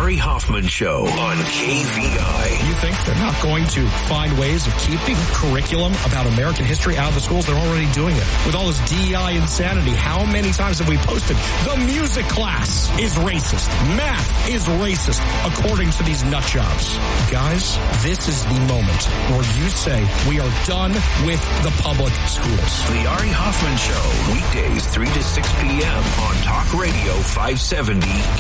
Ari Hoffman Show on KVI. You think they're not going to find ways of keeping curriculum about American history out of the schools? They're already doing it. With all this DEI insanity, how many times have we posted, the music class is racist, math is racist, according to these nut jobs? Guys, this is the moment where you say we are done with the public schools. The Ari Hoffman Show, weekdays 3 to 6 p.m. on Talk Radio 570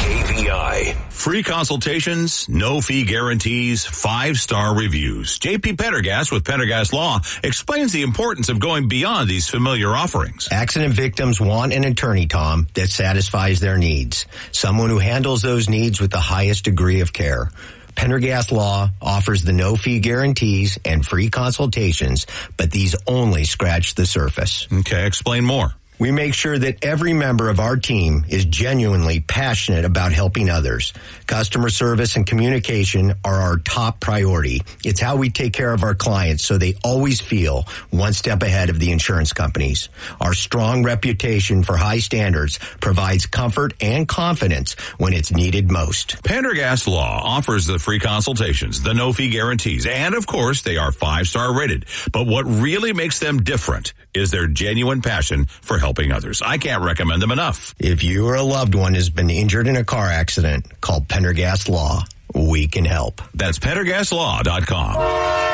KVI. Free consultations, no fee guarantees, 5-star reviews. JP Pendergast with Pendergast Law explains the importance of going beyond these familiar offerings. Accident victims want an attorney, Tom, that satisfies their needs. Someone who handles those needs with the highest degree of care. Pendergast Law offers the no-fee guarantees and free consultations, but these only scratch the surface. Okay, explain more. We make sure that every member of our team is genuinely passionate about helping others. Customer service and communication are our top priority. It's how we take care of our clients so they always feel one step ahead of the insurance companies. Our strong reputation for high standards provides comfort and confidence when it's needed most. Pendergast Law offers the free consultations, the no-fee guarantees, and of course they are 5-star rated. But what really makes them different is their genuine passion for helping others. I can't recommend them enough. If you or a loved one has been injured in a car accident, call Pendergast Law. We can help. That's PendergastLaw.com.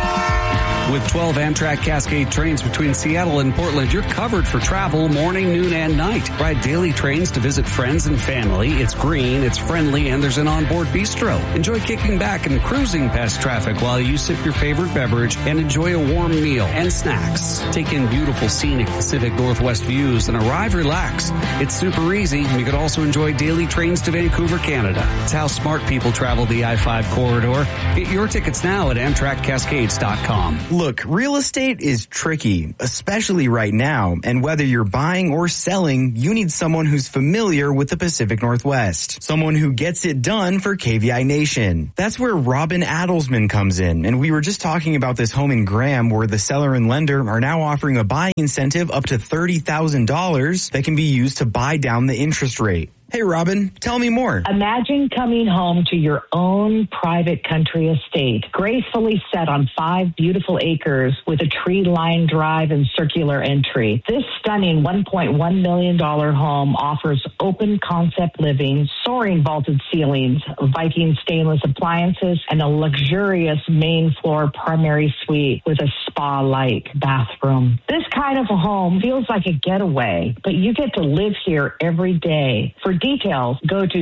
With 12 Amtrak Cascade trains between Seattle and Portland, you're covered for travel morning, noon, and night. Ride daily trains to visit friends and family. It's green, it's friendly, and there's an onboard bistro. Enjoy kicking back and cruising past traffic while you sip your favorite beverage and enjoy a warm meal and snacks. Take in beautiful scenic Pacific Northwest views and arrive relaxed. It's super easy. You could also enjoy daily trains to Vancouver, Canada. It's how smart people travel the I-5 corridor. Get your tickets now at AmtrakCascades.com. Look, real estate is tricky, especially right now, and whether you're buying or selling, you need someone who's familiar with the Pacific Northwest. Someone who gets it done for KVI Nation. That's where Robin Adelsman comes in, and we were just talking about this home in Graham where the seller and lender are now offering a buying incentive up to $30,000 that can be used to buy down the interest rate. Hey, Robin, tell me more. Imagine coming home to your own private country estate, gracefully set on 5 beautiful acres with a tree-lined drive and circular entry. This stunning $1.1 million home offers open concept living, soaring vaulted ceilings, Viking stainless appliances, and a luxurious main floor primary suite with a spa-like bathroom. This kind of a home feels like a getaway, but you get to live here every day. For details, go to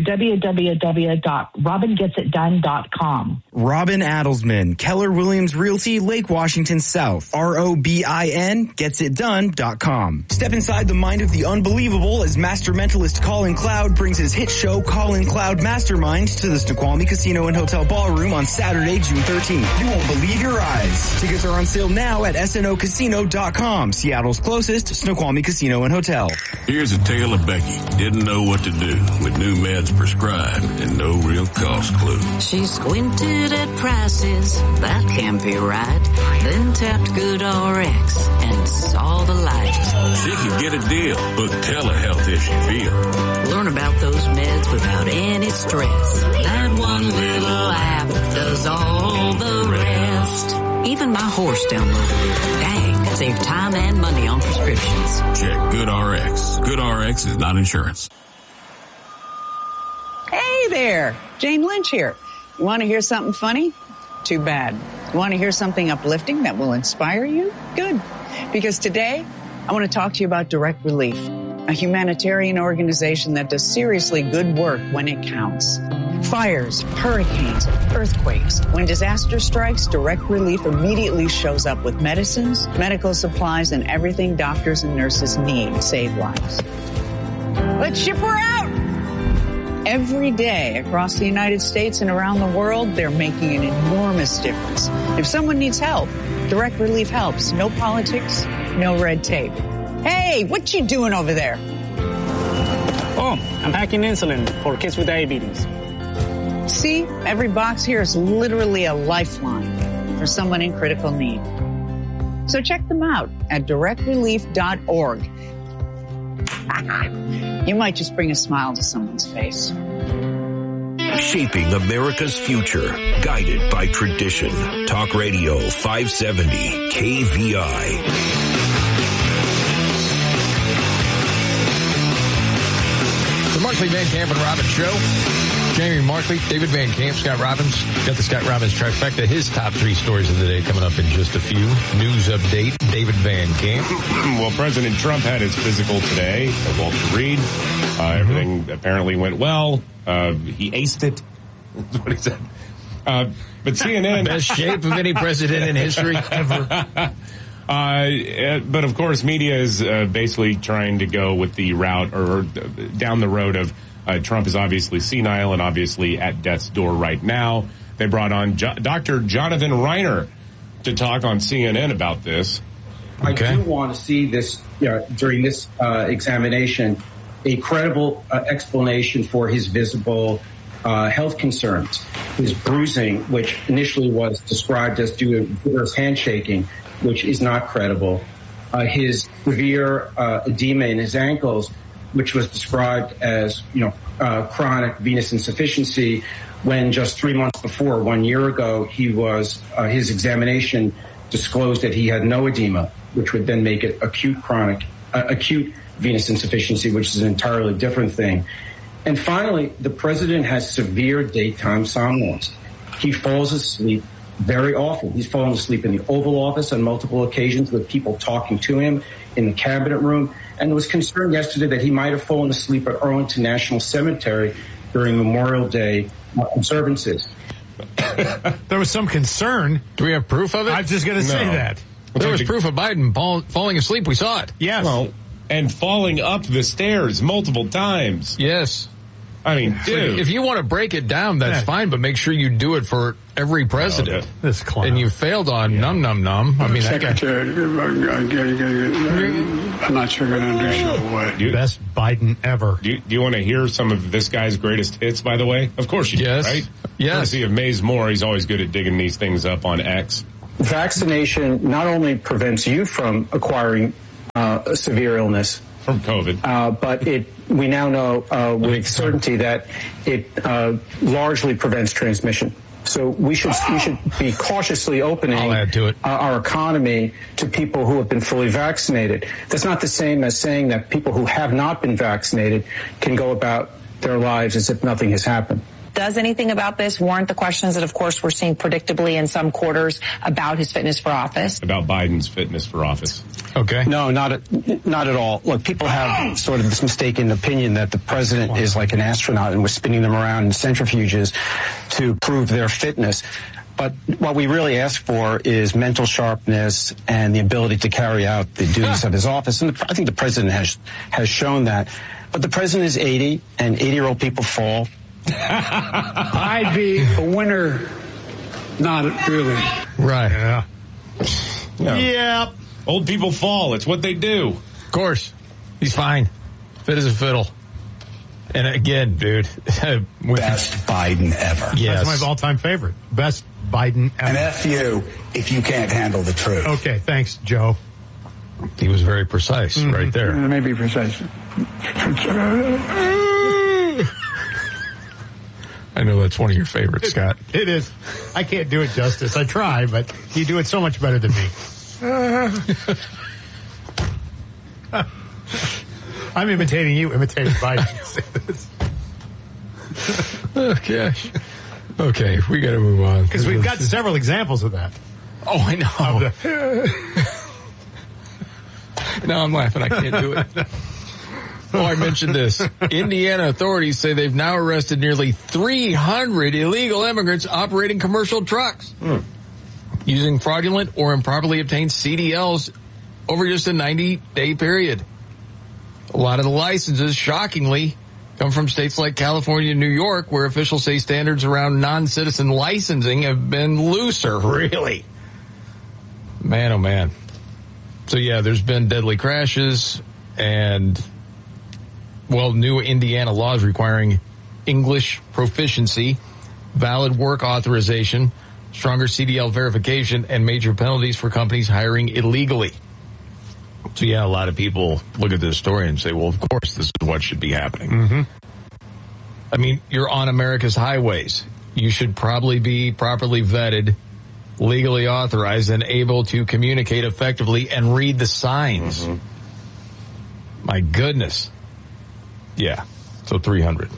www.robingetsitdone.com. Robin Adelsman, Keller Williams Realty, Lake Washington South. ROBIN, getsitdone.com. Step inside the mind of the unbelievable as master mentalist Colin Cloud brings his hit show Colin Cloud Mastermind to the Snoqualmie Casino and Hotel Ballroom on Saturday, June 13th. You won't believe your eyes. Tickets are on sale now at snocasino.com. Seattle's closest Snoqualmie Casino and Hotel. Here's a tale of Becky. Didn't know what to do with new meds prescribed and no real cost clue. She squinted at prices, that can't be right. Then tapped GoodRx and saw the light. She could get a deal, book telehealth if she feel. Learn about those meds without any stress. That one little app does all the rest. Even my horse downloaded it. Dang, save time and money on prescriptions. Check GoodRx. GoodRx is not insurance. Hey there, Jane Lynch here. You want to hear something funny? Too bad. You want to hear something uplifting that will inspire you? Good. Because today, I want to talk to you about Direct Relief, a humanitarian organization that does seriously good work when it counts. Fires, hurricanes, earthquakes. When disaster strikes, Direct Relief immediately shows up with medicines, medical supplies, and everything doctors and nurses need to save lives. Let's ship her out! Every day across the United States and around the world, they're making an enormous difference. If someone needs help, Direct Relief helps. No politics, no red tape. Hey, what you doing over there? Oh, I'm packing insulin for kids with diabetes. See, every box here is literally a lifeline for someone in critical need. So check them out at directrelief.org. You might just bring a smile to someone's face. Shaping America's future, guided by tradition. Talk Radio 570 KVI. The Markley, Van Camp, and Robbins Show. Jamie Markley, David Van Camp, Scott Robbins. Got the Scott Robbins trifecta. His top 3 stories of the day coming up in just a few. News update, David Van Camp. Well, President Trump had his physical today at Walter Reed. Everything apparently went well. He aced it. That's what he said. But CNN... Best shape of any president in history ever. But of course, media is basically trying to go with the route or down the road of Trump is obviously senile and obviously at death's door right now. They brought on Dr. Jonathan Reiner to talk on CNN about this. Okay. I do want to see this during this examination, a credible explanation for his visible health concerns, his bruising, which initially was described as due to vigorous handshaking, which is not credible. His severe edema in his ankles, which was described as, chronic venous insufficiency, when just 3 months before, 1 year ago, his examination disclosed that he had no edema, which would then make it acute venous insufficiency, which is an entirely different thing. And finally, the president has severe daytime somnolence. He falls asleep very often. He's fallen asleep in the Oval Office on multiple occasions with people talking to him in the cabinet room. And there was concern yesterday that he might have fallen asleep at Arlington National Cemetery during Memorial Day observances. There was some concern. Do we have proof of it? I was just going to say that. There was proof of Biden falling asleep. We saw it. Yes. Well, and falling up the stairs multiple times. Yes. I mean, dude. If you want to break it down, that's fine, but make sure you do it for every president. This clown. And you failed on num. I mean, Secretary, I'm not sure going to understand what. Best Biden ever. Do you want to hear some of this guy's greatest hits, by the way? Of course you do, right? Yes. Courtesy of Maze Moore. He's always good at digging these things up on X. Vaccination not only prevents you from acquiring severe illness, from COVID, but we now know with certainty that it largely prevents transmission. So we should be cautiously opening our economy to people who have been fully vaccinated. That's not the same as saying that people who have not been vaccinated can go about their lives as if nothing has happened. Does anything about this warrant the questions that, of course, we're seeing predictably in some quarters about his fitness for office? About Biden's fitness for office. Okay. No, not at all. Look, people have sort of this mistaken opinion that the president is like an astronaut and we're spinning them around in centrifuges to prove their fitness. But what we really ask for is mental sharpness and the ability to carry out the duties of his office. And I think the president has shown that. But the president is 80, and 80-year-old people fall. I'd be a winner. Not really. Right. Yeah. Yeah. Old people fall. It's what they do. Of course. He's fine. Fit as a fiddle. And again, dude. Best Biden ever. That's Yes. my all-time favorite. Best Biden ever. And F you if you can't handle the truth. Okay, thanks, Joe. He was very precise right there. Maybe precise. I know that's one of your favorites, Scott. It is. I can't do it justice. I try, but you do it so much better than me. I'm imitating you, imitating Biden. Oh, gosh. Okay, we got to move on. Because we've got several examples of that. Oh, I know. No, I'm laughing. I can't do it. Oh, I mentioned this. Indiana authorities say they've now arrested nearly 300 illegal immigrants operating commercial trucks using fraudulent or improperly obtained CDLs over just a 90-day period. A lot of the licenses, shockingly, come from states like California and New York, where officials say standards around non-citizen licensing have been looser. Really? Man, oh man. So yeah, there's been deadly crashes and, well, new Indiana laws requiring English proficiency, valid work authorization, stronger CDL verification, and major penalties for companies hiring illegally. So yeah, a lot of people look at this story and say, well, of course, this is what should be happening. Mm-hmm. I mean, you're on America's highways. You should probably be properly vetted, legally authorized, and able to communicate effectively and read the signs. Mm-hmm. My goodness. Yeah. So 300.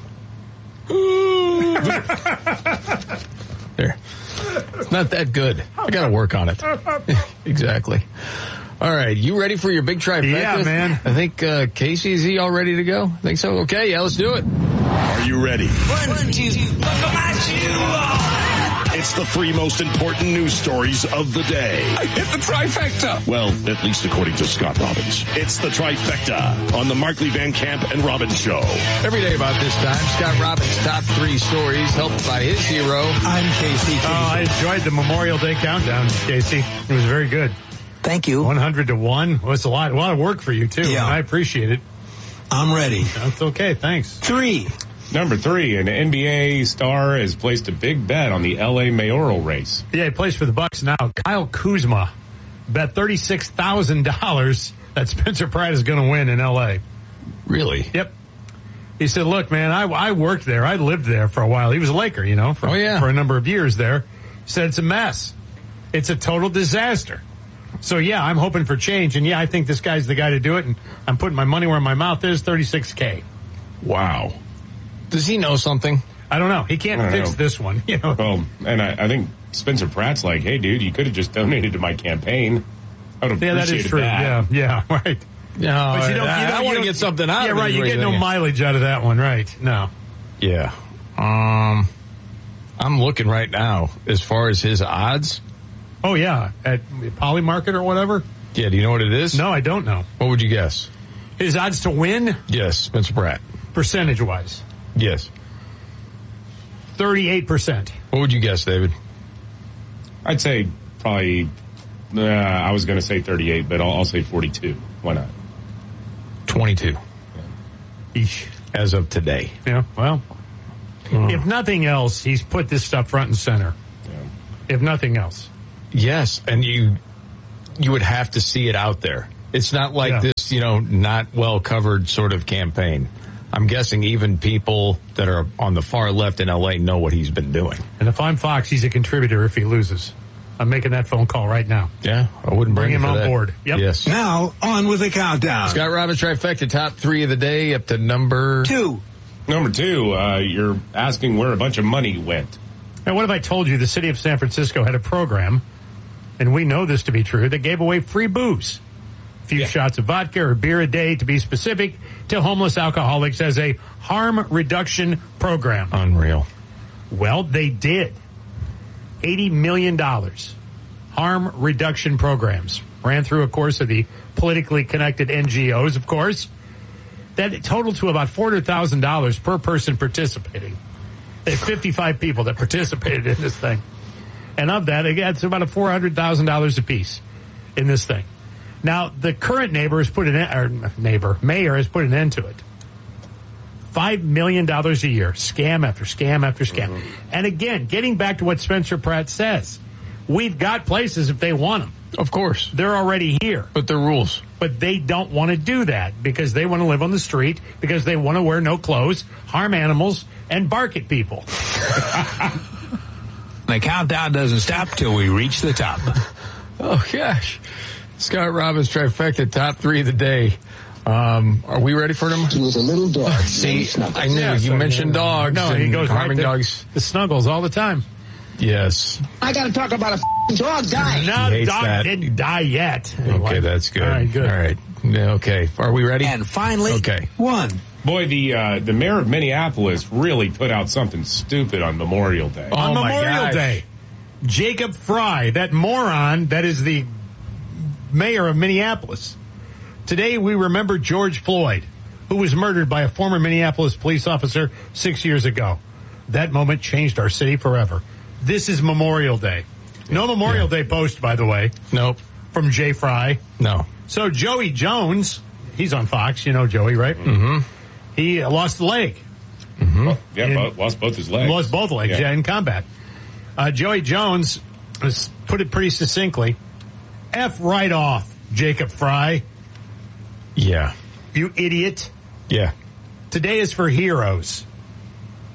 There. It's not that good. I got to work on it. Exactly. All right. You ready for your big trifecta? Yeah, man. I think Casey, is he all ready to go? I think so. Okay. Yeah, let's do it. Are you ready? 1, 2, buckle my shoe on. It's the 3 most important news stories of the day. I hit the trifecta. Well, at least according to Scott Robbins. It's the trifecta on the Markley Van Camp and Robbins Show. Every day about this time, Scott Robbins' top 3 stories helped by his hero. I'm Casey. Oh, I enjoyed the Memorial Day countdown, Casey. It was very good. Thank you. 100 to 1. Well, it's a lot of work for you, too. Yeah. And I appreciate it. I'm ready. That's okay. Thanks. 3. Number 3, an NBA star has placed a big bet on the L.A. mayoral race. Yeah, he plays for the Bucks now. Kyle Kuzma bet $36,000 that Spencer Pratt is going to win in L.A. Really? Yep. He said, look, man, I worked there. I lived there for a while. He was a Laker, for a number of years there. He said it's a mess. It's a total disaster. So, yeah, I'm hoping for change. And, yeah, I think this guy's the guy to do it. And I'm putting my money where my mouth is, $36K. Wow. Does he know something? I don't know. He can't fix this one. Well, and I think Spencer Pratt's like, hey, dude, you could have just donated to my campaign. I would have appreciated that is true. that. Yeah, right. No, But I want to get something out of it. Yeah, right. You get no mileage out of that one, right? No. Yeah. I'm looking right now as far as his odds. Oh, yeah. At Polymarket or whatever? Yeah, do you know what it is? No, I don't know. What would you guess? His odds to win? Yes, Spencer Pratt. Percentage-wise? Yes. 38%. What would you guess, David? I'd say probably, I was going to say 38, but I'll say 42. Why not? 22. Eesh. As of today. Yeah, well, if nothing else, he's put this stuff front and center. Yeah. If nothing else. Yes, and you would have to see it out there. It's not like this, not well-covered sort of campaign. I'm guessing even people that are on the far left in L.A. know what he's been doing. And if I'm Fox, he's a contributor if he loses. I'm making that phone call right now. Yeah, I wouldn't bring him on that. board. Yep. Yes. Now, on with the countdown. Scott Robbins trifecta, top 3 of the day up to number 2. Number 2, you're asking where a bunch of money went. Now, what if I told you the city of San Francisco had a program, and we know this to be true, that gave away free booze? A few shots of vodka or beer a day, to be specific, to homeless alcoholics as a harm reduction program. Unreal. Well, they did. $80 million. Harm reduction programs. Ran through a course of the politically connected NGOs, of course. That totaled to about $400,000 per person participating. There are 55 people that participated in this thing. And of that, again, it's about $400,000 apiece in this thing. Now, the current mayor has put an end to it. $5 million a year, scam after scam after scam. Mm-hmm. And again, getting back to what Spencer Pratt says, we've got places if they want them. Of course. They're already here. But they're rules. But they don't want to do that because they want to live on the street, because they want to wear no clothes, harm animals, and bark at people. The countdown doesn't stop till we reach the top. Oh, gosh. Scott Robbins trifecta, top 3 of the day. Are we ready for them? He was a little dog. See, I knew you mentioned dogs. No, he goes harming right dogs. The snuggles all the time. Yes. I got to talk about a dog dying. No, the dog didn't die yet. Okay, that's good. All right, good. All right. Okay. Are we ready? And finally, 1. Boy, the mayor of Minneapolis really put out something stupid on Memorial Day. On Memorial Day, Jacob Fry, that moron that is the mayor of Minneapolis. Today we remember George Floyd, who was murdered by a former Minneapolis police officer 6 years ago. That moment changed our city forever. This is Memorial Day. No Memorial Day post, by the way. Nope. From Jay Fry. No. So Joey Jones, he's on Fox. You know Joey, right? Mm-hmm. He lost a leg. Mm-hmm. Well, lost both his legs. Lost both legs, in combat. Joey Jones has put it pretty succinctly. F right off, Jacob Fry. Yeah. You idiot. Yeah. Today is for heroes.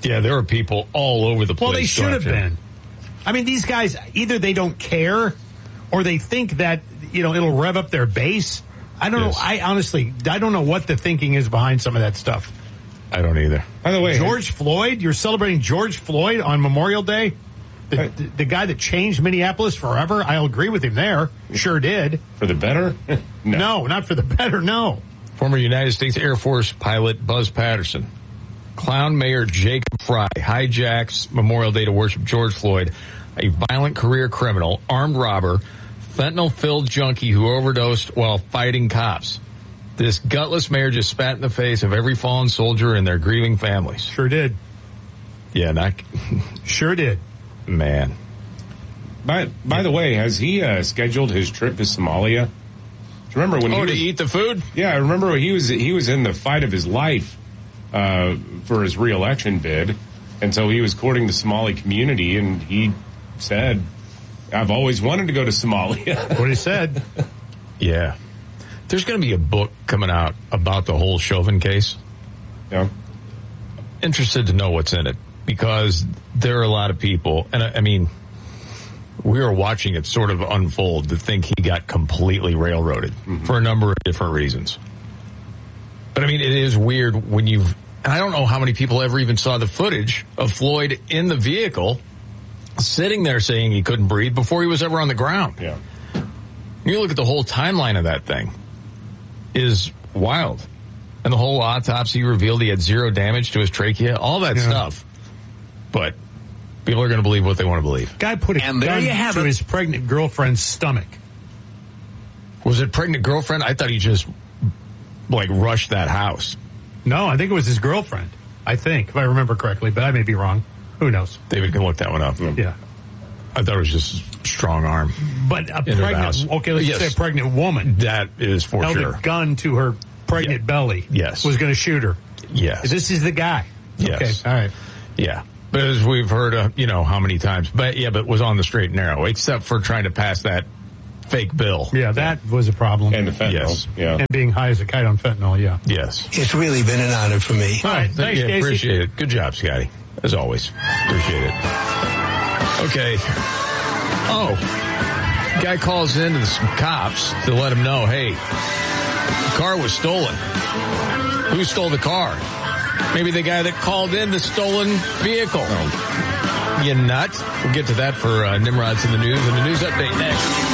Yeah, there are people all over the place. Well, they should have been. I mean, these guys, either they don't care or they think that, it'll rev up their base. I don't know. I don't know what the thinking is behind some of that stuff. I don't either. By the way, George Floyd, you're celebrating George Floyd on Memorial Day? The guy that changed Minneapolis forever? I'll agree with him there. Sure did. For the better? No, not for the better, no. Former United States Air Force pilot Buzz Patterson. Clown Mayor Jacob Fry hijacks Memorial Day to worship George Floyd, a violent career criminal, armed robber, fentanyl-filled junkie who overdosed while fighting cops. This gutless mayor just spat in the face of every fallen soldier and their grieving families. Sure did. Yeah, Sure did. Man. By the way, has he scheduled his trip to Somalia? Do you remember when to eat the food? Yeah, I remember he was in the fight of his life for his re-election bid, and so he was courting the Somali community, and he said, "I've always wanted to go to Somalia." What he said. Yeah. There's going to be a book coming out about the whole Chauvin case. Yeah. Interested to know what's in it, because there are a lot of people, and I mean, we were watching it sort of unfold to think he got completely railroaded for a number of different reasons. But I mean, it is weird when and I don't know how many people ever even saw the footage of Floyd in the vehicle sitting there saying he couldn't breathe before he was ever on the ground. Yeah. You look at the whole timeline of that thing is wild. And the whole autopsy revealed he had zero damage to his trachea, all that stuff. But people are going to believe what they want to believe. Guy put a gun to his pregnant girlfriend's stomach. Was it pregnant girlfriend? I thought he just, rushed that house. No, I think it was his girlfriend. I think, if I remember correctly, but I may be wrong. Who knows? David can look that one up. Yeah. I thought it was just a strong arm. But a pregnant, let's say a pregnant woman. That is for held sure. A gun to her pregnant belly. Yes. Was going to shoot her. Yes. This is the guy. Yes. Okay, all right. Yeah. But as we've heard, how many times. But was on the straight and narrow, except for trying to pass that fake bill. Yeah, that was a problem. And the fentanyl. Yes. Yeah. And being high as a kite on fentanyl, yeah. Yes. It's really been an honor for me. All right, thanks, Casey. Appreciate it. Good job, Scotty. As always. Appreciate it. Okay. Oh. Guy calls in to some cops to let him know, hey, the car was stolen. Who stole the car? Maybe the guy that called in the stolen vehicle. You nut. We'll get to that for Nimrod's in the news and the news update next.